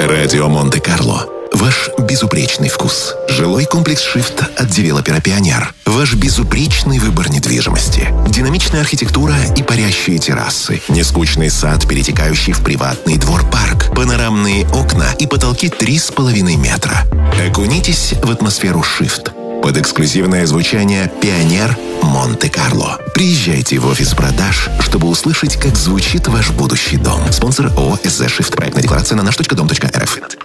Радио Монте-Карло. Ваш безупречный вкус. Жилой комплекс «Шифт» от девелопера «Пионер». Ваш безупречный выбор недвижимости. Динамичная архитектура и парящие террасы. Нескучный сад, перетекающий в приватный двор-парк. Панорамные окна и потолки 3,5 метра. Окунитесь в атмосферу «Шифт». Под эксклюзивное звучание «Пионер Монте-Карло». Приезжайте в офис продаж, чтобы услышать, как звучит ваш будущий дом. Спонсор ООО «СЗ Шифт». Проектная декларация на наш.дом.рф.